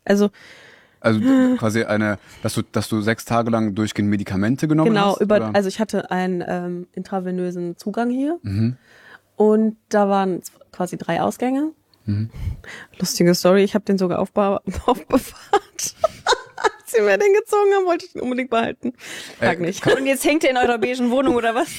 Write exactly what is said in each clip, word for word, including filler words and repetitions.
Also Also quasi eine, dass du, dass du sechs Tage lang durchgehend Medikamente genommen genau, hast? Genau, oder? also ich hatte einen ähm, intravenösen Zugang hier Mhm. und da waren quasi drei Ausgänge. Mhm. Lustige Story, ich habe den sogar aufbe- aufbewahrt. Als sie mir den gezogen haben, wollte ich den unbedingt behalten. Frag Äh, nicht. Und jetzt hängt er in eurer beigen Wohnung oder was?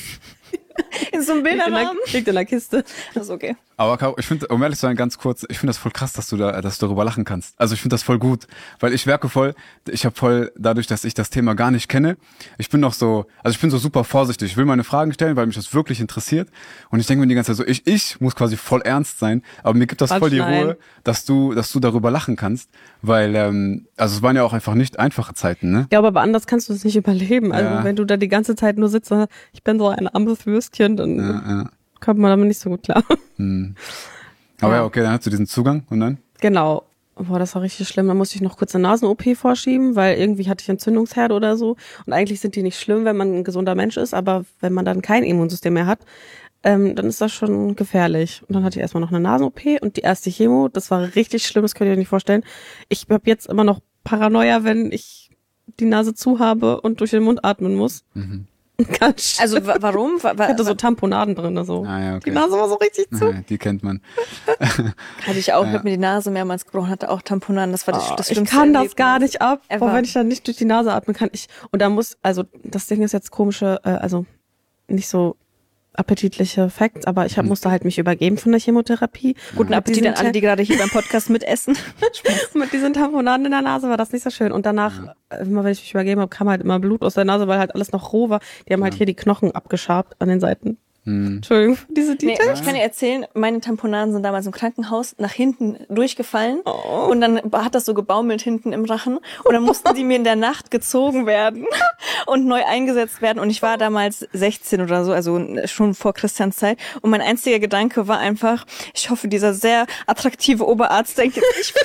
In so einem Liegt in, der, Bilderrahmen? liegt in der Kiste. Das ist okay. Aber Caro, ich finde, um ehrlich zu sein, ganz kurz, ich finde das voll krass, dass du da, dass du darüber lachen kannst. Also ich finde das voll gut, weil ich werke voll, ich habe voll, dadurch, dass ich das Thema gar nicht kenne, ich bin noch so, also ich bin so super vorsichtig. Ich will meine Fragen stellen, weil mich das wirklich interessiert. Und ich denke mir die ganze Zeit so, ich, ich muss quasi voll ernst sein, aber mir gibt das voll die Ruhe, dass du, dass du darüber lachen kannst, weil, ähm, also es waren ja auch einfach nicht einfache Zeiten, ne? Ja, aber anders kannst du es nicht überleben. Also Ja. wenn du da die ganze Zeit nur sitzt, und ich bin so ein armes Würstchen, dann Ja, ja. kommt man damit nicht so gut klar. Hm. Aber ja. Ja. ja, okay, dann hast du diesen Zugang und dann? Genau. Boah, das war richtig schlimm. Da musste ich noch kurz eine Nasen-O P vorschieben, weil irgendwie hatte ich Entzündungsherde oder so. Und eigentlich sind die nicht schlimm, wenn man ein gesunder Mensch ist, aber wenn man dann kein Immunsystem mehr hat, ähm, dann ist das schon gefährlich. Und dann hatte ich erstmal noch eine Nasen-O P und die erste Chemo. Das war richtig schlimm, das könnt ihr euch nicht vorstellen. Ich habe jetzt immer noch Paranoia, wenn ich die Nase zu habe und durch den Mund atmen muss. Mhm. Ganz schlimm. Also wa- warum? Wa- wa- Ich hatte so Tamponaden drin, so. Ah, ja, okay. Die Nase war so richtig zu. Ja, die kennt man. Hatte ich auch, ich Ja. hab mir die Nase mehrmals gebrochen, hatte auch Tamponaden, das war das, Oh, das ich schlimmste kann das Erlebnis gar nicht ab. ever. Boah, wenn ich dann nicht durch die Nase atmen kann, ich und da muss, also das Ding ist jetzt komische, äh, also nicht so appetitliche Facts, aber ich hab, musste halt mich übergeben von der Chemotherapie. Guten Mit Appetit diesen an alle, die gerade hier beim Podcast mitessen. Ta- mit diesen Tamponaden in der Nase war das nicht so schön. Und danach, äh, immer wenn ich mich übergeben habe, kam halt immer Blut aus der Nase, weil halt alles noch roh war. Die haben halt hier die Knochen abgeschabt an den Seiten. Hm. Entschuldigung für diese Nee, Details. ich kann dir erzählen, meine Tamponaden sind damals im Krankenhaus nach hinten durchgefallen Oh. und dann hat das so gebaumelt hinten im Rachen und dann mussten die mir in der Nacht gezogen werden und neu eingesetzt werden und ich war damals sechzehn oder so, also schon vor Christians Zeit und mein einziger Gedanke war einfach, ich hoffe, dieser sehr attraktive Oberarzt denkt jetzt nicht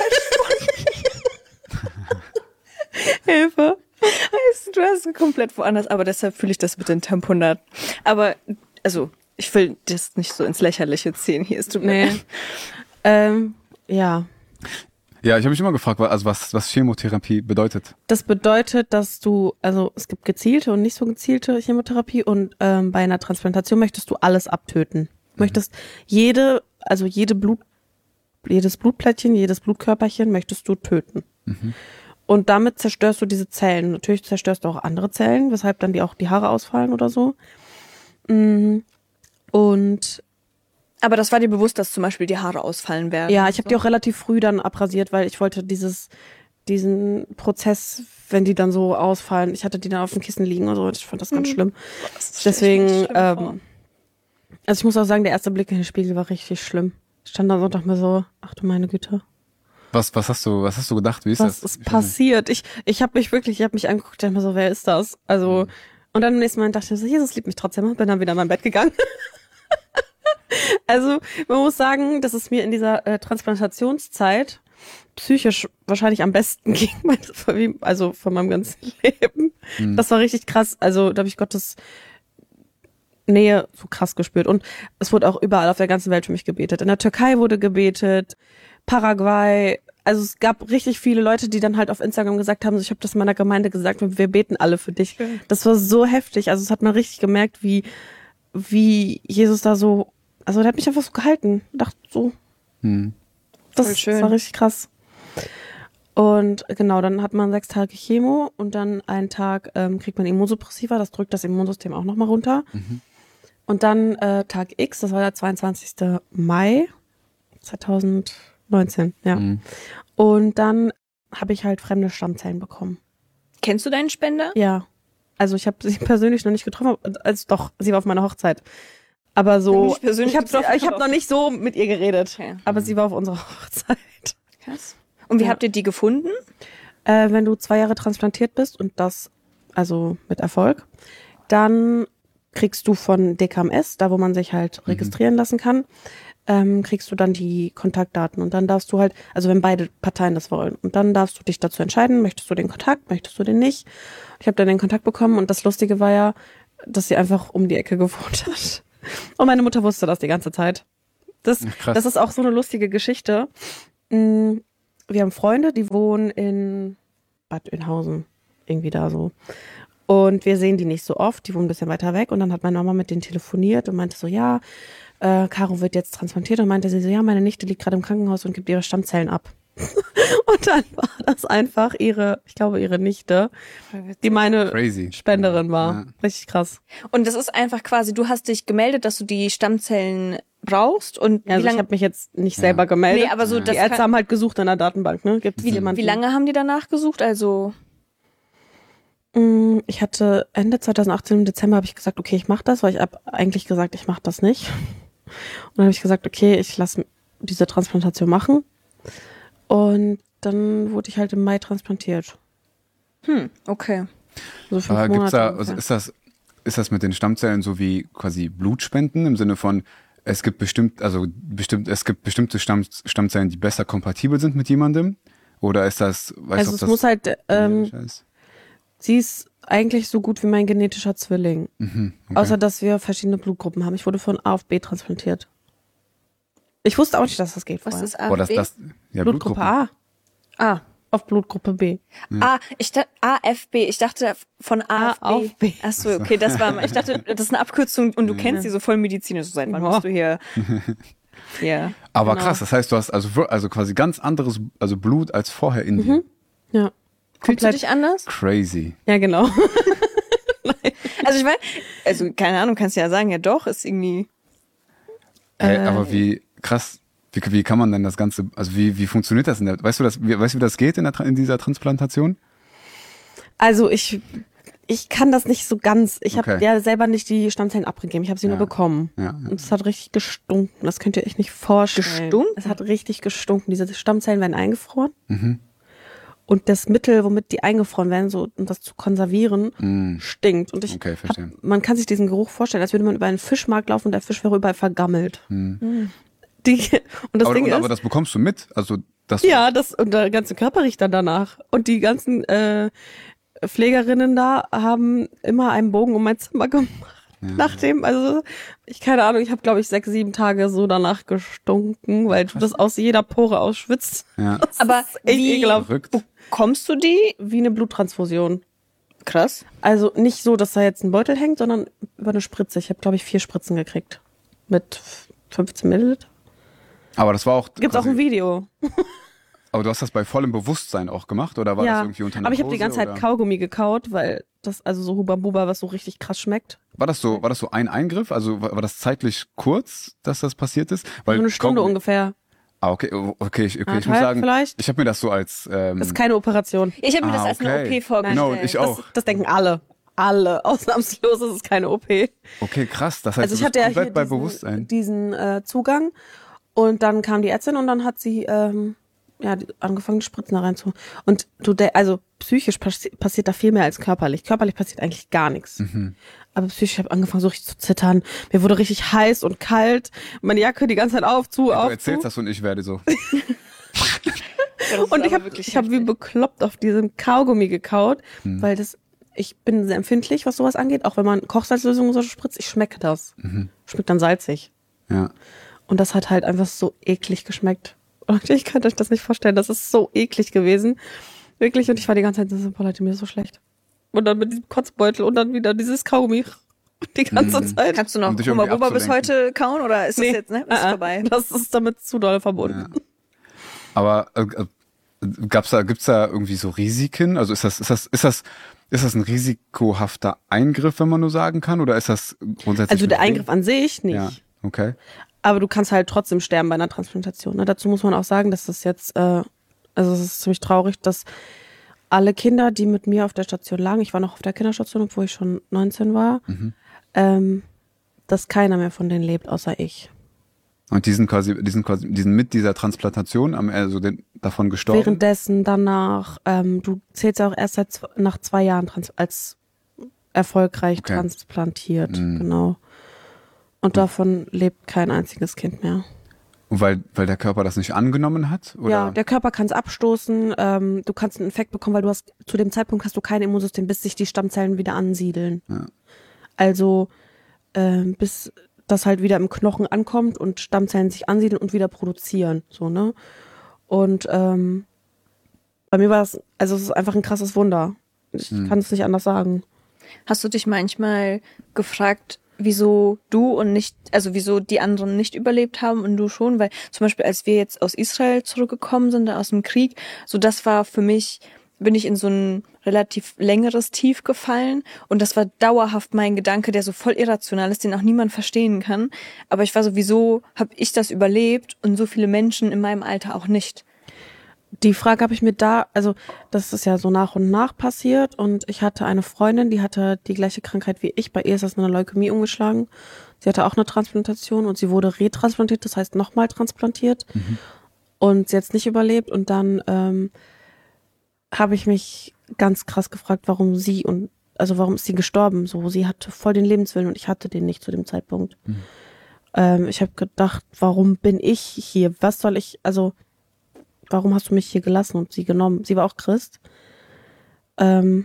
falsch von mir. Hilfe. Weißt du, du hast komplett woanders, aber deshalb fühle ich das mit den Tamponaden. Aber, also, ich will das nicht so ins Lächerliche ziehen. Hier ist du Nee. ähm, ja. Ja, ich habe mich immer gefragt, also was, was Chemotherapie bedeutet. Das bedeutet, dass du, also es gibt gezielte und nicht so gezielte Chemotherapie und ähm, bei einer Transplantation möchtest du alles abtöten. Du möchtest jede, also jede Blut, jedes Blutplättchen, jedes Blutkörperchen möchtest du töten. Mhm. Und damit zerstörst du diese Zellen. Natürlich zerstörst du auch andere Zellen, weshalb dann die auch die Haare ausfallen oder so. Und Aber das war dir bewusst, dass zum Beispiel die Haare ausfallen werden? ja, ich habe die auch relativ früh dann abrasiert, weil ich wollte dieses, diesen Prozess, wenn die dann so ausfallen, ich hatte die dann auf dem Kissen liegen und so, ich fand das ganz Mhm. schlimm. Das Deswegen, stell ich mir schlimm vor. ähm, also ich muss auch sagen, der erste Blick in den Spiegel war richtig schlimm. Ich stand da so und dachte mir so, ach du meine Güte, Was, was hast du, was hast du gedacht? Wie ist was das? ist passiert? Ich, ich habe mich wirklich, ich habe mich angeguckt, dachte mir so, wer ist das? Also, und dann am nächsten Mal dachte ich so, Jesus liebt mich trotzdem, und bin dann wieder in mein Bett gegangen. Also, man muss sagen, dass es mir in dieser äh, Transplantationszeit psychisch wahrscheinlich am besten ging, also von meinem ganzen Leben. Mhm. Das war richtig krass. Also, da habe ich Gottes Nähe so krass gespürt. Und es wurde auch überall auf der ganzen Welt für mich gebetet. In der Türkei wurde gebetet, Paraguay. Also es gab richtig viele Leute, die dann halt auf Instagram gesagt haben, so, ich habe das meiner Gemeinde gesagt, wir beten alle für dich. Schön. Das war so heftig. Also es hat man richtig gemerkt, wie, wie Jesus da so, also der hat mich einfach so gehalten. Ich dachte so, Hm. das, Voll schön. das war richtig krass. Und genau, dann hat man sechs Tage Chemo und dann einen Tag ähm, kriegt man Immunsuppressiva, das drückt das Immunsystem auch nochmal runter. Mhm. Und dann äh, Tag X, das war der zweiundzwanzigster Mai zweitausendneunzehn, ja. Mhm. Und dann habe ich halt fremde Stammzellen bekommen. Kennst du deinen Spender? Ja. Also ich habe sie persönlich noch nicht getroffen, also doch, sie war auf meiner Hochzeit. Aber so, Nicht persönlich ich habe getroffen, ich hab aber- noch nicht so mit ihr geredet. Okay. Aber sie war auf unserer Hochzeit. Krass. Und wie Ja. habt ihr die gefunden? Äh, wenn du zwei Jahre transplantiert bist und das, also mit Erfolg, dann kriegst du von D K M S, da wo man sich halt registrieren lassen kann, ähm, kriegst du dann die Kontaktdaten und dann darfst du halt, also wenn beide Parteien das wollen, und dann darfst du dich dazu entscheiden, möchtest du den Kontakt, möchtest du den nicht. Ich habe dann den Kontakt bekommen und das Lustige war ja, dass sie einfach um die Ecke gewohnt hat. Und meine Mutter wusste das die ganze Zeit. Das, Ach, krass. das ist auch so eine lustige Geschichte. Mm, wir haben Freunde, die wohnen in Bad Oeynhausen, irgendwie da so. Und wir sehen die nicht so oft, die wohnen ein bisschen weiter weg. Und dann hat meine Mama mit denen telefoniert und meinte so, ja, äh, Caro wird jetzt transplantiert. Und meinte sie so, ja, meine Nichte liegt gerade im Krankenhaus und gibt ihre Stammzellen ab. Und dann war das einfach ihre, ich glaube, ihre Nichte, die meine Crazy. Spenderin war. Ja. Richtig krass. Und das ist einfach quasi, du hast dich gemeldet, dass du die Stammzellen brauchst und Also wie ich lange habe mich jetzt nicht selber gemeldet. Nee, aber so, das die Ärzte kann- haben halt gesucht in der Datenbank, ne? Gibt's wie, jemanden? wie lange haben die danach gesucht? Also Mm, Ich hatte Ende zweitausendachtzehn im Dezember habe ich gesagt, okay, ich mache das, weil ich habe eigentlich gesagt, ich mache das nicht. Und dann habe ich gesagt, okay, ich lasse diese Transplantation machen. Und dann wurde ich halt im Mai transplantiert. hm, okay. So fünf Äh, gibt's Monate da, ungefähr. also ist das, ist das mit den Stammzellen so wie quasi Blutspenden im Sinne von, es gibt bestimmt, also bestimmt, es gibt bestimmte Stamm, Stammzellen, die besser kompatibel sind mit jemandem? Oder ist das, weißt Also du, ob es das muss halt, ähm, genetisch ist? sie ist eigentlich so gut wie mein genetischer Zwilling. Mhm, okay. Außer, dass wir verschiedene Blutgruppen haben. Ich wurde von A auf B transplantiert. Ich wusste auch nicht, dass das geht Was vorher. ist A Boah, das, F B? das, ja, Blutgruppe Blutgruppen. A Ah. auf Blutgruppe B. Ah, ich dachte A F B, ich dachte von A auf B. A auf B. Ach so, okay, das war, ich dachte, das ist eine Abkürzung und du kennst die so voll medizinisch. So, seit wann Ja. bist du hier? Ja. Aber Genau. krass, das heißt, du hast also, wir- also quasi ganz anderes, also Blut als vorher in dir. Ja. Fühlst du dich anders? Crazy. Ja, genau. Also ich meine, also keine Ahnung, kannst du ja sagen, ja doch, ist irgendwie. Hey, Äh, aber wie krass, wie, wie kann man denn das Ganze, also wie, wie funktioniert das in der, weißt du das, wie, weißt du, wie das geht in, der, Tra- in dieser Transplantation? Also ich, ich kann das nicht so ganz. Ich habe Okay. ja selber nicht die Stammzellen abgegeben. Ich habe sie Ja. nur bekommen. Ja, ja. Und es hat richtig gestunken. Das könnt ihr euch nicht vorstellen. Gestunken? Es hat richtig gestunken. Diese Stammzellen werden eingefroren. Mhm. Und das Mittel, womit die eingefroren werden, so um das zu konservieren, Mm. stinkt. Und ich Okay, hab, verstehe. man kann sich diesen Geruch vorstellen, als würde man über einen Fischmarkt laufen und der Fisch wäre überall vergammelt. Mhm. Die, und das aber, Ding und, ist, aber das bekommst du mit, also das. ja, das und der ganze Körper riecht dann danach. Und die ganzen äh, Pflegerinnen da haben immer einen Bogen um mein Zimmer gemacht. Nachdem, also ich keine Ahnung, ich habe glaube ich sechs, sieben Tage so danach gestunken, weil du das aus jeder Pore ausschwitzt. Ja. Das Aber ist echt wie- ekelhaft. Verrückt. Bekommst du die? Wie eine Bluttransfusion. Krass. Also nicht so, dass da jetzt ein Beutel hängt, sondern über eine Spritze. Ich habe glaube ich vier Spritzen gekriegt. Mit fünfzehn Milliliter. Aber das war auch. Gibt's auch quasi- ein Video. Aber du hast das bei vollem Bewusstsein auch gemacht oder war das irgendwie unter aber ich habe die ganze Zeit oder? Kaugummi gekaut, weil das also so Huba Buba, was so richtig krass schmeckt. War das so, war das so ein Eingriff? Also war, war das zeitlich kurz, dass das passiert ist? Weil So eine Stunde Kaugummi- ungefähr. Ah, okay, oh, okay, ich, okay, ich muss Anderthalb sagen, vielleicht? ich habe mir das so als ähm, Das ist keine Operation. Ich habe mir das Ah, als eine okay. O P vorgestellt. Genau, ich auch. Das, das denken alle. Alle. Ausnahmslos ist es keine O P. okay, krass. Das heißt, Also ich du hatte bist ja komplett hier bei diesen, Bewusstsein. diesen äh, Zugang und dann kam die Ärztin und dann hat sie ähm, ja die, angefangen, die Spritzen da rein zu. Und du, de- also psychisch passi passiert da viel mehr als körperlich. Körperlich passiert eigentlich gar nichts. Mhm. Aber psychisch habe ich angefangen, so richtig zu zittern. Mir wurde richtig heiß und kalt. Meine Jacke die ganze Zeit auf, zu, Du auf, erzählst zu. das und ich werde so. Ja, das ist Und ich aber habe wirklich ich hab wie heftig. bekloppt auf diesem Kaugummi gekaut, Hm. weil das, ich bin sehr empfindlich, was sowas angeht. Auch wenn man Kochsalzlösung so spritzt, ich schmecke das. Mhm. Schmeckt dann salzig. Ja. Und das hat halt einfach so eklig geschmeckt. Und ich könnte euch das nicht vorstellen. Das ist so eklig gewesen. Wirklich. Und ich war die ganze Zeit so, boah, Leute, mir ist so schlecht. Und dann mit diesem Kotzbeutel und dann wieder dieses Kaugummi. Die ganze Mhm. Zeit. Kannst du noch Um dich Hummer irgendwie Bubba bis abzulenken. heute kauen oder ist das Nee. jetzt, ne? Ist Ah, ah. vorbei. Das ist damit zu doll verbunden. Ja. Aber äh, äh, gab's da, gibt's da irgendwie so Risiken? Also ist das, ist das, ist das, ist das ein risikohafter Eingriff, wenn man nur sagen kann, oder ist das grundsätzlich? Also der okay? Eingriff an sich nicht. Ja, okay. Aber du kannst halt trotzdem sterben bei einer Transplantation. Ne? Dazu muss man auch sagen, dass das jetzt, äh, also es ist ziemlich traurig, dass alle Kinder, die mit mir auf der Station lagen, ich war noch auf der Kinderstation, obwohl ich schon neunzehn war, Mhm. ähm, dass keiner mehr von denen lebt, außer ich. Und die sind quasi, die sind quasi, die sind mit dieser Transplantation am, also den, davon gestorben. Währenddessen, danach, ähm, du zählst ja auch erst seit, zw- nach zwei Jahren trans als erfolgreich Okay. transplantiert, Mhm. genau. Und davon lebt kein einziges Kind mehr. weil, weil der Körper das nicht angenommen hat? Oder? Ja, der Körper kann es abstoßen, ähm, du kannst einen Infekt bekommen, weil du hast, zu dem Zeitpunkt hast du kein Immunsystem, bis sich die Stammzellen wieder ansiedeln. Ja. Also, ähm, bis das halt wieder im Knochen ankommt und Stammzellen sich ansiedeln und wieder produzieren, so, ne? Und, ähm, Bei mir war es, also es ist einfach ein krasses Wunder. Ich hm. kann es nicht anders sagen. Hast du dich manchmal gefragt, wieso du und nicht, also wieso die anderen nicht überlebt haben und du schon? Weil zum Beispiel, als wir jetzt aus Israel zurückgekommen sind, aus dem Krieg, so das war für mich, bin ich in so ein relativ längeres Tief gefallen und das war dauerhaft mein Gedanke, der so voll irrational ist, den auch niemand verstehen kann. Aber ich war so, wieso habe ich das überlebt und so viele Menschen in meinem Alter auch nicht? Die Frage habe ich mir da, also das ist ja so nach und nach passiert und ich hatte eine Freundin, die hatte die gleiche Krankheit wie ich. Bei ihr ist das eine Leukämie umgeschlagen. Sie hatte auch eine Transplantation und sie wurde retransplantiert, das heißt nochmal transplantiert mhm. und sie hat es nicht überlebt. Und dann ähm, habe ich mich ganz krass gefragt, warum sie und also warum ist sie gestorben? So, sie hatte voll den Lebenswillen und ich hatte den nicht zu dem Zeitpunkt. Mhm. Ähm, ich habe gedacht, warum bin ich hier? Was soll ich, also warum hast du mich hier gelassen und sie genommen? Sie war auch Christ. Ähm,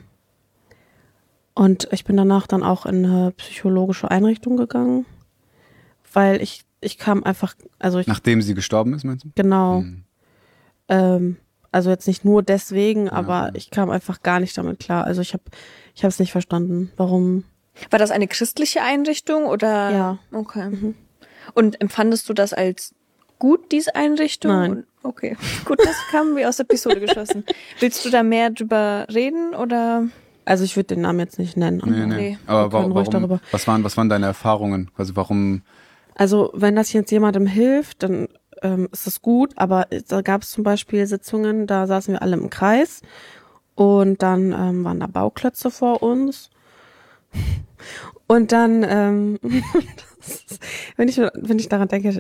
und ich bin danach dann auch in eine psychologische Einrichtung gegangen, weil ich, ich kam einfach, also ich... Nachdem sie gestorben ist, meinst du? Genau. Hm. Ähm, also jetzt nicht nur deswegen, ja, aber ja. ich kam einfach gar nicht damit klar. Also ich habe ich habe es nicht verstanden, warum... War das eine christliche Einrichtung oder? Ja. Okay. Mhm. Und empfandest du das als gut, diese Einrichtung? Nein. Okay, gut, das kam wie aus der Pistole geschossen. Willst du da mehr drüber reden oder? Also ich würde den Namen jetzt nicht nennen. Nee, nee. nee. Aber warum, warum, was waren, was waren deine Erfahrungen? Also warum? Also wenn das jetzt jemandem hilft, dann ähm, ist das gut. Aber da gab es zum Beispiel Sitzungen, da saßen wir alle im Kreis und dann ähm, waren da Bauklötze vor uns. Und dann, ähm, ist, wenn ich wenn ich daran denke,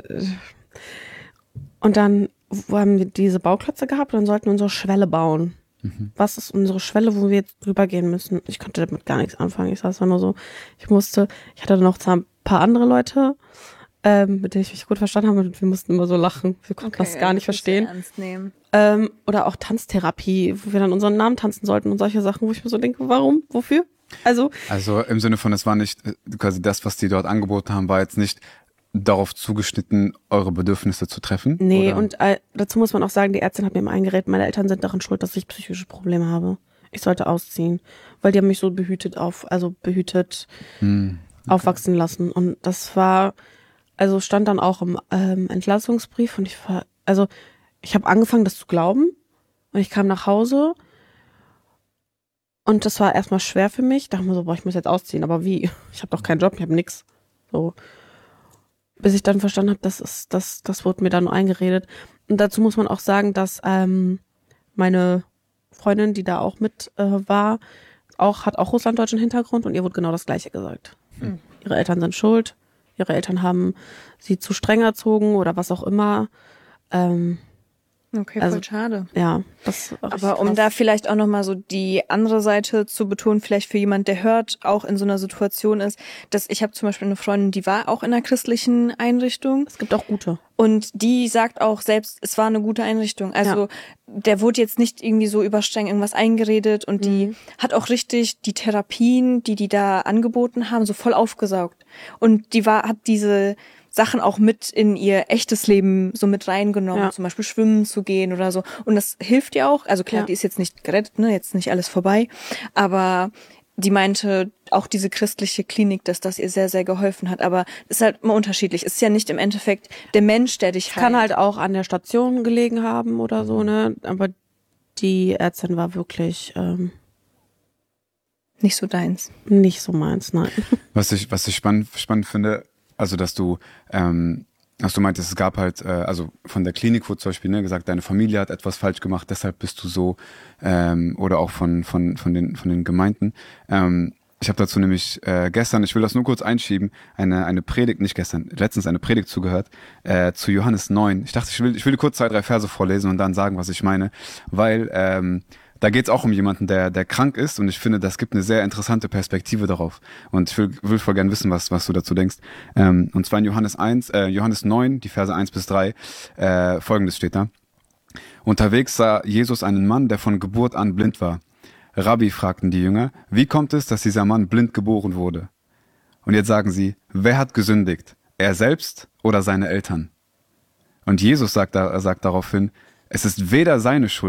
und dann haben wir diese Bauklötze gehabt und dann sollten wir unsere Schwelle bauen. Mhm. Was ist unsere Schwelle, wo wir jetzt drüber gehen müssen? Ich konnte damit gar nichts anfangen. Ich saß nur so, ich musste, ich hatte noch ein paar andere Leute, ähm, mit denen ich mich gut verstanden habe und wir mussten immer so lachen. Wir konnten okay, das gar nicht verstehen. Ernst nehmen. Ähm, oder auch Tanztherapie, wo wir dann unseren Namen tanzen sollten und solche Sachen, wo ich mir so denke, warum, wofür? Also, also im Sinne von, es war nicht quasi das, was die dort angeboten haben, war jetzt nicht darauf zugeschnitten, eure Bedürfnisse zu treffen? Nee, oder? und äh, dazu muss man auch sagen, die Ärztin hat mir immer eingeredet, meine Eltern sind daran schuld, dass ich psychische Probleme habe. Ich sollte ausziehen, weil die haben mich so behütet auf, also behütet hm, okay. aufwachsen lassen. Und das war, also stand dann auch im ähm, Entlassungsbrief und ich war, also ich habe angefangen, das zu glauben und ich kam nach Hause und das war erstmal schwer für mich. Da dachte ich mir so, boah, ich muss jetzt ausziehen, aber wie? Ich habe doch keinen Job, ich habe nix. So. Bis ich dann verstanden habe, das ist, das, das wurde mir dann nur eingeredet. Und dazu muss man auch sagen, dass ähm, meine Freundin, die da auch mit äh, war, auch hat auch russlanddeutschen Hintergrund und ihr wurde genau das Gleiche gesagt. Mhm. Ihre Eltern sind schuld, ihre Eltern haben sie zu streng erzogen oder was auch immer. Ähm, Okay, also, voll schade. Ja, das war aber um krass. Da vielleicht auch nochmal so die andere Seite zu betonen, vielleicht für jemand, der hört, auch in so einer Situation ist, dass ich habe zum Beispiel eine Freundin, die war auch in einer christlichen Einrichtung. Es gibt auch gute. Und die sagt auch selbst, es war eine gute Einrichtung. Also ja. der wurde jetzt nicht irgendwie so überstreng irgendwas eingeredet und mhm. die hat auch richtig die Therapien, die die da angeboten haben, so voll aufgesaugt. Und die war hat diese Sachen auch mit in ihr echtes Leben so mit reingenommen, ja. zum Beispiel schwimmen zu gehen oder so. Und das hilft ihr auch. Also klar, ja. die ist jetzt nicht gerettet, ne, jetzt nicht alles vorbei. Aber die meinte auch diese christliche Klinik, dass das ihr sehr, sehr geholfen hat. Aber es ist halt immer unterschiedlich. Es ist ja nicht im Endeffekt der Mensch, der dich heilt. Kann halt auch an der Station gelegen haben oder so, ne. Aber die Ärztin war wirklich ähm, nicht so deins. Nicht so meins, nein. Was ich, was ich spannend, spannend finde, also, dass du, ähm, dass du meintest, es gab halt, äh, also von der Klinik wurde zum Beispiel ne, gesagt, deine Familie hat etwas falsch gemacht, deshalb bist du so, ähm, oder auch von von von den von den Gemeinden. Ähm, ich habe dazu nämlich äh, gestern, ich will das nur kurz einschieben, eine eine Predigt, nicht gestern, letztens eine Predigt zugehört äh, zu Johannes neun. Ich dachte, ich will ich will kurz zwei drei Verse vorlesen und dann sagen, was ich meine, weil ähm, da geht es auch um jemanden, der der krank ist und ich finde, das gibt eine sehr interessante Perspektive darauf. Und ich will, will voll gerne wissen, was was du dazu denkst. Ähm, und zwar in Johannes eins, äh, Johannes neun, die Verse eins bis drei, äh, folgendes steht da. Unterwegs sah Jesus einen Mann, der von Geburt an blind war. Rabbi, fragten die Jünger, wie kommt es, dass dieser Mann blind geboren wurde? Und jetzt sagen sie, wer hat gesündigt? Er selbst oder seine Eltern? Und Jesus sagt, da, sagt daraufhin, es ist weder seine Schuld,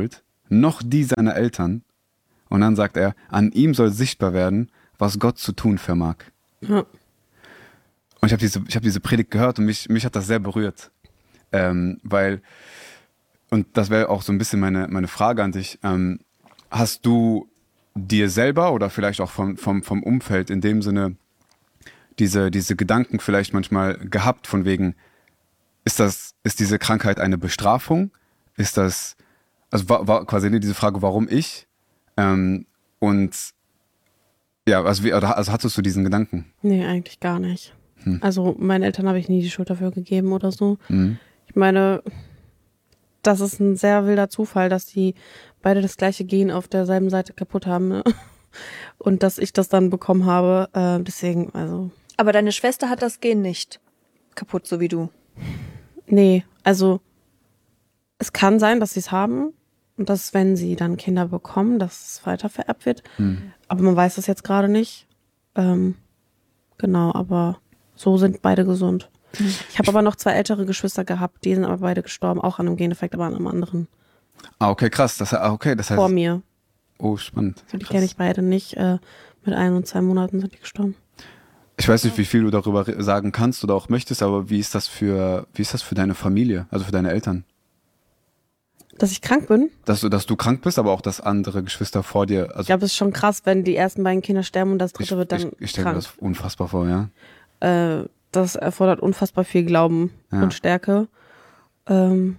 noch die seiner Eltern. Und dann sagt er, an ihm soll sichtbar werden, was Gott zu tun vermag. Ja. Und ich habe diese, ich hab diese Predigt gehört und mich, mich hat das sehr berührt. Ähm, weil, und das wäre auch so ein bisschen meine, meine Frage an dich, ähm, hast du dir selber oder vielleicht auch vom, vom, vom Umfeld in dem Sinne diese, diese Gedanken vielleicht manchmal gehabt von wegen, ist das, ist diese Krankheit eine Bestrafung? Ist das, also war, war quasi diese Frage, warum ich? Ähm, und ja, also, wie, also hattest du diesen Gedanken? Nee, eigentlich gar nicht. Hm. Also meinen Eltern habe ich nie die Schuld dafür gegeben oder so. Mhm. Ich meine, das ist ein sehr wilder Zufall, dass die beide das gleiche Gen auf derselben Seite kaputt haben. Ne? Und dass ich das dann bekommen habe. Äh, deswegen, also. Aber deine Schwester hat das Gen nicht kaputt, so wie du. Nee, also es kann sein, dass sie es haben und dass, wenn sie dann Kinder bekommen, dass es weiter vererbt wird. Mhm. Aber man weiß das jetzt gerade nicht. Ähm, genau, aber so sind beide gesund. Mhm. Ich habe aber noch zwei ältere Geschwister gehabt, die sind aber beide gestorben, auch an einem Gendefekt, aber an einem anderen. Ah, okay, krass. Das, okay, das heißt, vor mir. Oh, spannend. Die kenne ich beide nicht. Äh, mit ein und zwei Monaten sind die gestorben. Ich weiß nicht, wie viel du darüber sagen kannst oder auch möchtest, aber wie ist das für, wie ist das für deine Familie, also für deine Eltern? Dass ich krank bin? Dass du, dass du krank bist, aber auch, dass andere Geschwister vor dir. Also ich glaube, es ist schon krass, wenn die ersten beiden Kinder sterben und das dritte ich, wird dann ich, ich stelle mir krank. das unfassbar vor, ja. Äh, das erfordert unfassbar viel Glauben ja. und Stärke. Ähm,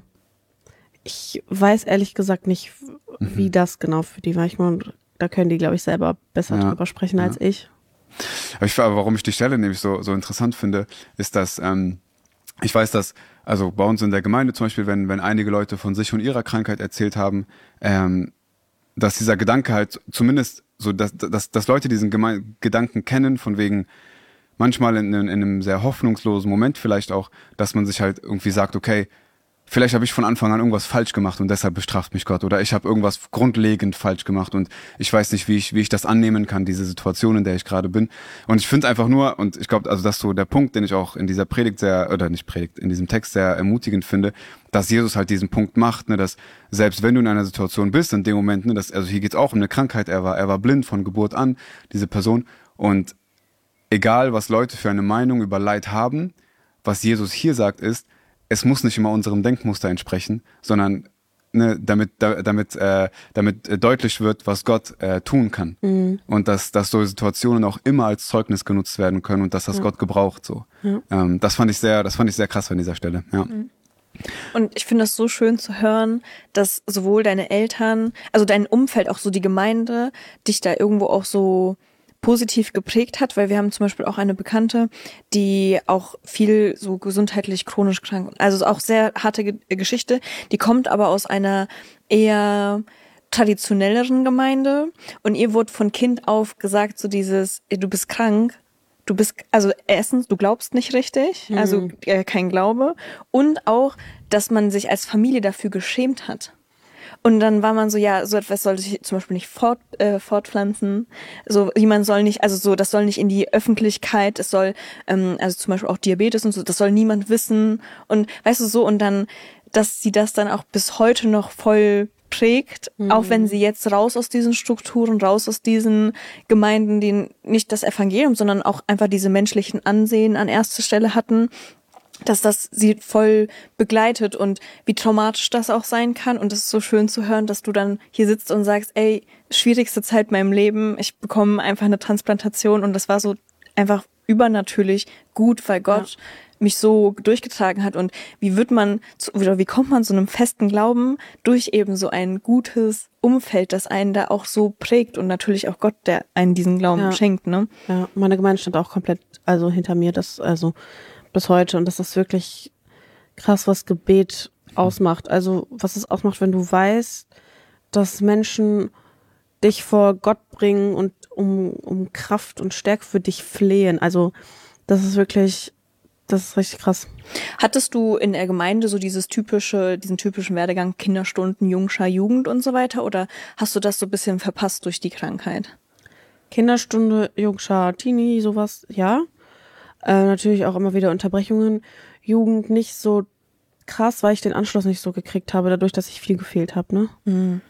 ich weiß ehrlich gesagt nicht, wie mhm. das genau für die war. Ich meine, da können die, glaube ich, selber besser ja. drüber sprechen ja. als ich. Aber ich, warum ich die Stelle nämlich so, so interessant finde, ist, dass ähm, ich weiß, dass, also bei uns in der Gemeinde zum Beispiel, wenn, wenn einige Leute von sich und ihrer Krankheit erzählt haben, ähm, dass dieser Gedanke halt zumindest so, dass, dass, dass Leute diesen Geme- Gedanken kennen, von wegen manchmal in, in einem sehr hoffnungslosen Moment vielleicht auch, dass man sich halt irgendwie sagt, okay, vielleicht habe ich von Anfang an irgendwas falsch gemacht und deshalb bestraft mich Gott. Oder ich habe irgendwas grundlegend falsch gemacht und ich weiß nicht, wie ich wie ich das annehmen kann, diese Situation, in der ich gerade bin. Und ich finde einfach nur, und ich glaube, also das ist so der Punkt, den ich auch in dieser Predigt sehr, oder nicht Predigt, in diesem Text sehr ermutigend finde, dass Jesus halt diesen Punkt macht, ne, dass selbst wenn du in einer Situation bist, in dem Moment, ne, dass, also hier geht's auch um eine Krankheit, er war, er war blind von Geburt an, diese Person. Und egal, was Leute für eine Meinung über Leid haben, was Jesus hier sagt, ist, es muss nicht immer unserem Denkmuster entsprechen, sondern ne, damit da, damit äh, damit äh, deutlich wird, was Gott äh, tun kann. Mhm. Und dass dass so Situationen auch immer als Zeugnis genutzt werden können und dass das ja. Gott gebraucht so. Ja. Ähm, das fand ich sehr, das fand ich sehr krass an dieser Stelle. Ja. Mhm. Und ich finde das so schön zu hören, dass sowohl deine Eltern, also dein Umfeld, auch so die Gemeinde, dich da irgendwo auch so positiv geprägt hat, weil wir haben zum Beispiel auch eine Bekannte, die auch viel so gesundheitlich chronisch krank, also auch sehr harte Ge- Geschichte, die kommt aber aus einer eher traditionelleren Gemeinde und ihr wurde von Kind auf gesagt, so dieses, du bist krank, du bist, also erstens, du glaubst nicht richtig, mhm. also äh, kein Glaube und auch, dass man sich als Familie dafür geschämt hat. Und dann war man so, ja, so etwas soll sich zum Beispiel nicht fort, äh, fortpflanzen. So, jemand soll nicht, also so, das soll nicht in die Öffentlichkeit, es soll, ähm, also zum Beispiel auch Diabetes und so, das soll niemand wissen. Und weißt du so, und dann, dass sie das dann auch bis heute noch voll prägt, mhm. auch wenn sie jetzt raus aus diesen Strukturen, raus aus diesen Gemeinden, die nicht das Evangelium, sondern auch einfach diese menschlichen Ansehen an erster Stelle hatten, dass das sie voll begleitet und wie traumatisch das auch sein kann. Und es ist so schön zu hören, dass du dann hier sitzt und sagst, ey, schwierigste Zeit in meinem Leben, ich bekomme einfach eine Transplantation und das war so einfach übernatürlich gut, weil Gott ja. mich so durchgetragen hat. Und wie wird man, zu, oder wie kommt man zu einem festen Glauben durch eben so ein gutes Umfeld, das einen da auch so prägt und natürlich auch Gott, der einen diesen Glauben ja. schenkt, ne? Ja, meine Gemeinde stand auch komplett, also hinter mir, das, also bis heute. Und das ist wirklich krass, was Gebet ausmacht. Also was es ausmacht, wenn du weißt, dass Menschen dich vor Gott bringen und um, um Kraft und Stärke für dich flehen. Also das ist wirklich, das ist richtig krass. Hattest du in der Gemeinde so dieses typische, diesen typischen Werdegang Kinderstunden, Jungschar, Jugend und so weiter? Oder hast du das so ein bisschen verpasst durch die Krankheit? Kinderstunde, Jungschar, Teenie, sowas, ja. Äh, natürlich auch immer wieder Unterbrechungen. Jugend nicht so krass, weil ich den Anschluss nicht so gekriegt habe, dadurch, dass ich viel gefehlt habe, ne? Mhm.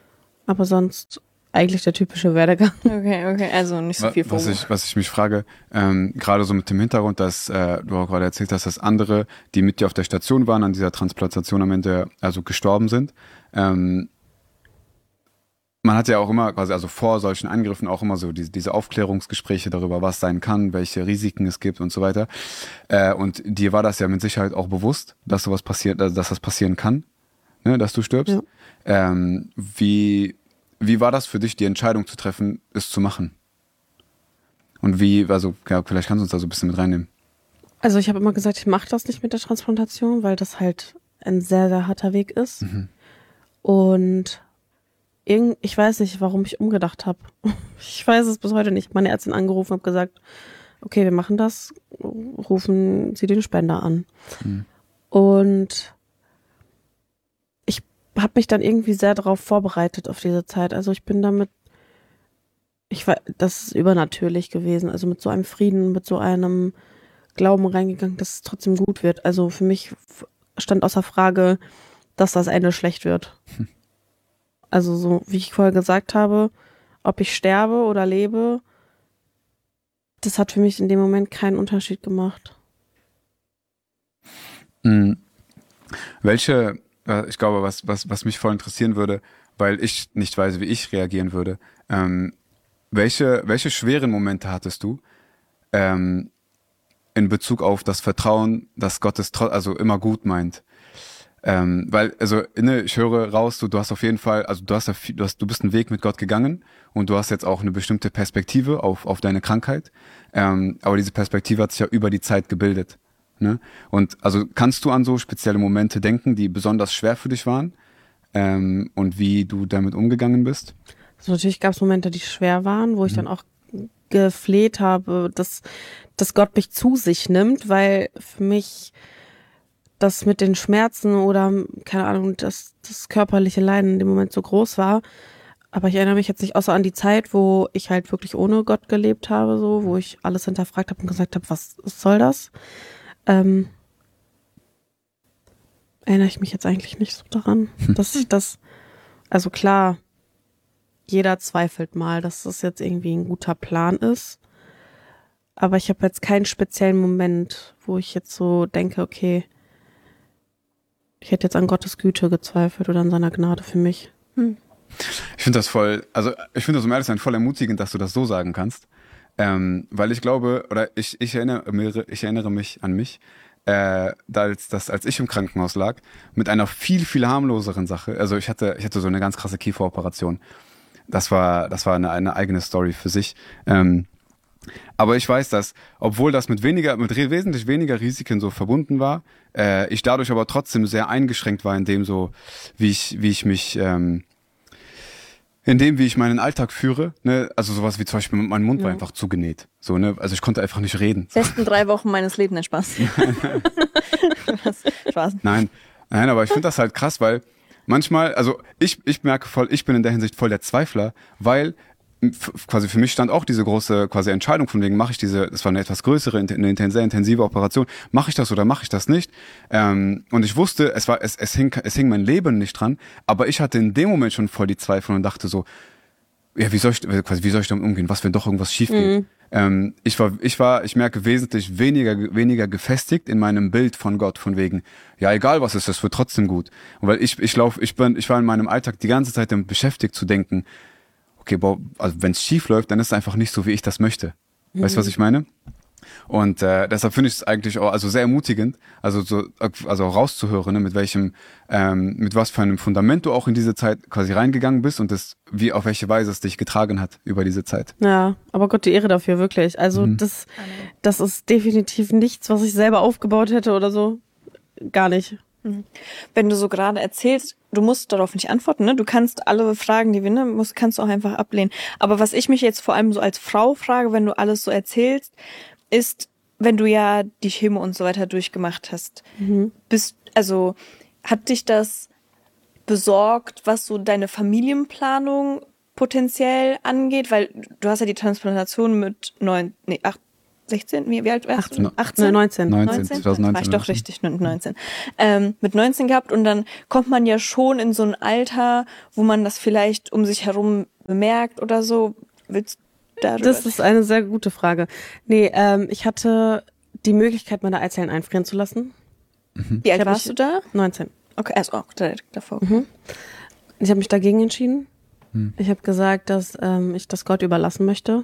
Aber sonst eigentlich der typische Werdegang. Okay, okay, also nicht so viel was Fokus. ich, was ich mich frage, ähm, gerade so mit dem Hintergrund, dass äh, du auch gerade erzählt hast, dass andere, die mit dir auf der Station waren, an dieser Transplantation am Ende also gestorben sind. Ähm, man hat ja auch immer, quasi also vor solchen Angriffen auch immer so diese, diese Aufklärungsgespräche darüber, was sein kann, welche Risiken es gibt und so weiter. Äh, und dir war das ja mit Sicherheit auch bewusst, dass sowas passiert, also dass das passieren kann, ne, dass du stirbst. Ja. Ähm, wie, wie war das für dich, die Entscheidung zu treffen, es zu machen? Und wie, also ja, vielleicht kannst du uns da so ein bisschen mit reinnehmen. Also ich habe immer gesagt, ich mache das nicht mit der Transplantation, weil das halt ein sehr, sehr harter Weg ist. Mhm. Und irgend, ich weiß nicht, warum ich umgedacht habe. Ich weiß es bis heute nicht. Meine Ärztin angerufen und habe gesagt, okay, wir machen das, rufen Sie den Spender an. Mhm. Und ich habe mich dann irgendwie sehr darauf vorbereitet auf diese Zeit. Also ich bin damit, ich war, das ist übernatürlich gewesen. Also mit so einem Frieden, mit so einem Glauben reingegangen, dass es trotzdem gut wird. Also für mich stand außer Frage, dass das Ende schlecht wird. Hm. Also so, wie ich vorher gesagt habe, ob ich sterbe oder lebe, das hat für mich in dem Moment keinen Unterschied gemacht. Mhm. Welche, äh, ich glaube, was, was, was mich voll interessieren würde, weil ich nicht weiß, wie ich reagieren würde, ähm, welche, welche schweren Momente hattest du, ähm, in Bezug auf das Vertrauen, dass Gott es tro- also immer gut meint? Ähm, weil, also, ne, ich höre raus, du, du hast auf jeden Fall, also du hast, ja viel, du hast, du bist einen Weg mit Gott gegangen und du hast jetzt auch eine bestimmte Perspektive auf, auf deine Krankheit. Ähm, aber diese Perspektive hat sich ja über die Zeit gebildet. Ne? Und also kannst du an so spezielle Momente denken, die besonders schwer für dich waren, ähm, und wie du damit umgegangen bist? Also natürlich gab es Momente, die schwer waren, wo ich Mhm. dann auch gefleht habe, dass, dass Gott mich zu sich nimmt, weil für mich das mit den Schmerzen oder, keine Ahnung, das, das körperliche Leiden in dem Moment so groß war. Aber ich erinnere mich jetzt nicht außer an die Zeit, wo ich halt wirklich ohne Gott gelebt habe, so, wo ich alles hinterfragt habe und gesagt habe, was soll das? Ähm, erinnere ich mich jetzt eigentlich nicht so daran, dass ich das, also klar, jeder zweifelt mal, dass das jetzt irgendwie ein guter Plan ist. Aber ich habe jetzt keinen speziellen Moment, wo ich jetzt so denke, okay, ich hätte jetzt an Gottes Güte gezweifelt oder an seiner Gnade für mich. Ich finde das voll, also ich finde das um ehrlich zu sein voll ermutigend, dass du das so sagen kannst. Ähm, weil ich glaube, oder ich, ich, erinnere, mir- ich erinnere mich an mich, äh, da als, das, als ich im Krankenhaus lag, mit einer viel, viel harmloseren Sache. Also ich hatte, ich hatte so eine ganz krasse Kieferoperation. Das war, das war eine, eine eigene Story für sich. Ähm, aber ich weiß, dass, obwohl das mit weniger, mit re- wesentlich weniger Risiken so verbunden war, äh, ich dadurch aber trotzdem sehr eingeschränkt war in dem so, wie ich, wie ich mich, ähm, in dem, wie ich meinen Alltag führe, ne, also sowas wie zum Beispiel, mein Mund war Ja. einfach zugenäht, so, ne, also ich konnte einfach nicht reden. Besten drei Wochen meines Lebens, nein, Spaß. Was? Spaß. Nein, nein, aber ich finde das halt krass, weil manchmal, also ich, ich merke voll, ich bin in der Hinsicht voll der Zweifler, weil f- quasi für mich stand auch diese große quasi Entscheidung von wegen, mache ich diese, das war eine etwas größere, int- eine inten- sehr intensive Operation, mache ich das oder mache ich das nicht? Ähm, und ich wusste, es war, es, es hing, es hing mein Leben nicht dran, aber ich hatte in dem Moment schon voll die Zweifel und dachte so, ja, wie soll ich, quasi, wie soll ich damit umgehen? Was, wenn doch irgendwas schief geht? Mhm. Ähm, ich war, ich war, ich merke wesentlich weniger, weniger gefestigt in meinem Bild von Gott, von wegen, ja, egal was ist, das wird trotzdem gut. Und weil ich, ich lauf, ich bin, ich war in meinem Alltag die ganze Zeit damit beschäftigt zu denken, okay, boah, also wenn es schief läuft, dann ist es einfach nicht so, wie ich das möchte. Weißt du, was ich meine? Und äh, deshalb finde ich es eigentlich auch also sehr ermutigend, also so also auch rauszuhören, ne, mit welchem ähm, mit was für einem Fundament du auch in diese Zeit quasi reingegangen bist und das wie auf welche Weise es dich getragen hat über diese Zeit. Ja, aber Gott die Ehre dafür, wirklich. Also Mhm. das, das ist definitiv nichts, was ich selber aufgebaut hätte oder so. Gar nicht. Wenn du so gerade erzählst, du musst darauf nicht antworten, ne? Du kannst alle Fragen, die wir ne, musst, kannst du auch einfach ablehnen. Aber was ich mich jetzt vor allem so als Frau frage, wenn du alles so erzählst, ist, wenn du ja die Chemo und so weiter durchgemacht hast, Mhm. bist, also hat dich das besorgt, was so deine Familienplanung potenziell angeht? Weil du hast ja die Transplantation mit neun, nee, acht, sechzehn, wie, wie alt warst achtzehn. du? achtzehn? Ne, neunzehn. neunzehn, zwanzig neunzehn. War ich doch richtig, neunzehn. Ähm, mit neunzehn gehabt und dann kommt man ja schon in so ein Alter, wo man das vielleicht um sich herum bemerkt oder so. Willst du darüber? Das ist eine sehr gute Frage. Nee, ähm, ich hatte die Möglichkeit, meine Eizellen einfrieren zu lassen. Wie alt hab warst mich- du da? neunzehn. Okay, also auch direkt davor. Mhm. Ich habe mich dagegen entschieden. Ich habe gesagt, dass ähm, ich das Gott überlassen möchte.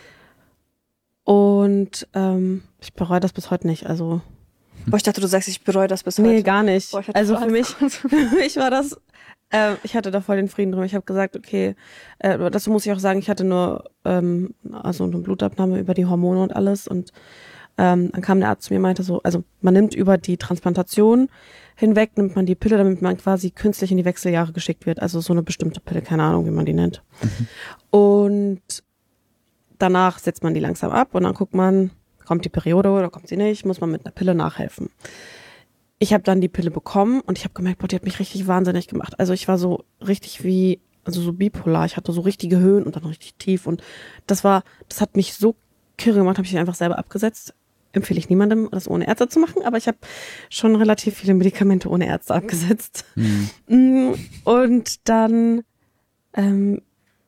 Und ähm, ich bereue das bis heute nicht. Also Boah, ich dachte, du sagst, ich bereue das bis heute. nee, gar nicht. Boah, ich hatte Also voll für mich, Angst. für mich war das, äh, ich hatte da voll den Frieden drin. Ich habe gesagt, okay, äh, dazu muss ich auch sagen, ich hatte nur ähm, also eine Blutabnahme über die Hormone und alles. Und ähm, dann kam der Arzt zu mir und meinte so, also man nimmt über die Transplantation hinweg, nimmt man die Pille, damit man quasi künstlich in die Wechseljahre geschickt wird. Also so eine bestimmte Pille, keine Ahnung, wie man die nennt. Und danach setzt man die langsam ab und dann guckt man, kommt die Periode oder kommt sie nicht, muss man mit einer Pille nachhelfen. Ich habe dann die Pille bekommen und ich habe gemerkt, boah, die hat mich richtig wahnsinnig gemacht. Also ich war so richtig wie, also so bipolar. Ich hatte so richtige Höhen und dann richtig tief und das war, das hat mich so kirre gemacht, habe ich einfach selber abgesetzt. Empfehle ich niemandem, das ohne Ärzte zu machen, aber ich habe schon relativ viele Medikamente ohne Ärzte abgesetzt. Mhm. Und dann ähm,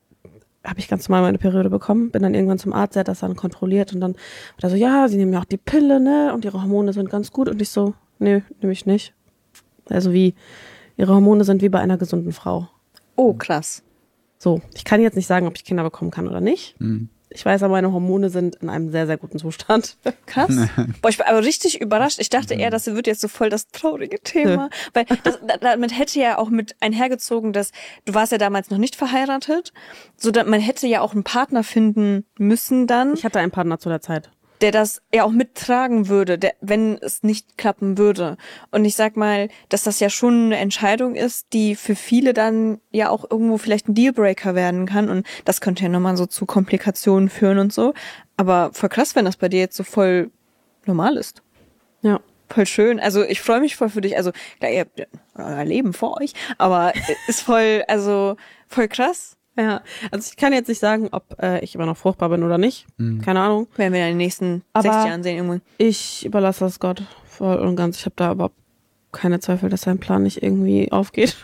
habe ich ganz normal meine Periode bekommen, bin dann irgendwann zum Arzt, der hat das dann kontrolliert und dann war er so, ja, sie nehmen ja auch die Pille, ne, und ihre Hormone sind ganz gut und ich so, nee, nehme ich nicht. Also wie, ihre Hormone sind wie bei einer gesunden Frau. Oh, krass. So, ich kann jetzt nicht sagen, ob ich Kinder bekommen kann oder nicht. Mhm. Ich weiß aber, meine Hormone sind in einem sehr, sehr guten Zustand. Krass. Boah, ich war aber richtig überrascht. Ich dachte eher, das wird jetzt so voll das traurige Thema. Weil das, da- damit hätte ja auch mit einhergezogen, dass du warst ja damals noch nicht verheiratet. So, da, man hätte ja auch einen Partner finden müssen dann, Ich hatte einen Partner zu der Zeit. der das ja auch mittragen würde, der, wenn es nicht klappen würde. Und ich sag mal, dass das ja schon eine Entscheidung ist, die für viele dann ja auch irgendwo vielleicht ein Dealbreaker werden kann. Und das könnte ja nochmal so zu Komplikationen führen und so. Aber voll krass, wenn das bei dir jetzt so voll normal ist. Ja. Voll schön. Also ich freue mich voll für dich. Also klar, ihr habt ja euer Leben vor euch, aber ist voll, also voll krass. Ja, also ich kann jetzt nicht sagen, ob äh, ich immer noch fruchtbar bin oder nicht. Keine Ahnung. Werden wir in den nächsten Aber- sechs Jahren sehen irgendwann. Ich überlasse das Gott voll und ganz. Ich habe da überhaupt keine Zweifel, dass sein Plan nicht irgendwie aufgeht.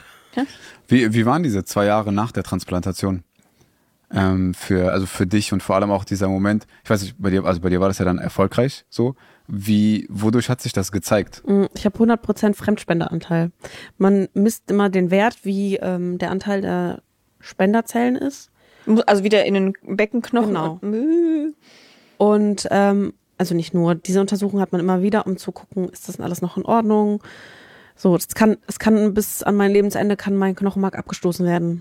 Wie, wie waren diese zwei Jahre nach der Transplantation? Ähm, für, also für dich und vor allem auch dieser Moment, ich weiß nicht, bei dir, also bei dir war das ja dann erfolgreich so. Wie, wodurch hat sich das gezeigt? Mm, Ich habe hundert Prozent Fremdspenderanteil. Man misst immer den Wert, wie ähm, der Anteil der Spenderzellen ist. Also wieder in den Beckenknochen. Genau. Und, Und ähm, also nicht nur, diese Untersuchung hat man immer wieder, um zu gucken, ist das denn alles noch in Ordnung? So, es kann, es kann bis an mein Lebensende kann mein Knochenmark abgestoßen werden.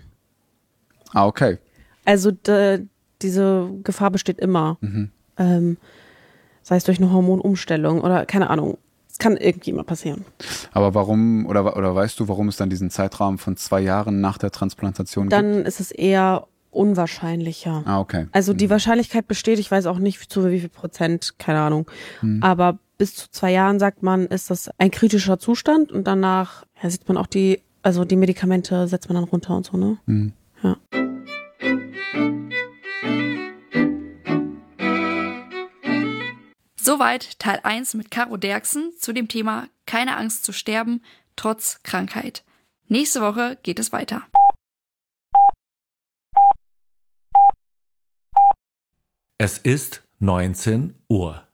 Ah, okay. Also de, diese Gefahr besteht immer. Ähm, sei es durch eine Hormonumstellung oder keine Ahnung. Es kann irgendwie immer passieren. Aber warum, oder, oder weißt du, warum es dann diesen Zeitrahmen von zwei Jahren nach der Transplantation gibt? Dann ist es eher unwahrscheinlicher. Ah, okay. Also die Wahrscheinlichkeit besteht, ich weiß auch nicht zu wie viel Prozent, keine Ahnung. Aber bis zu zwei Jahren, sagt man, ist das ein kritischer Zustand und danach ja, sieht man auch die, also die Medikamente setzt man dann runter und so, ne? Mhm. Ja. Soweit Teil eins mit Caro Derksen zu dem Thema Keine Angst zu sterben, trotz Krankheit. Nächste Woche geht es weiter. Es ist neunzehn Uhr.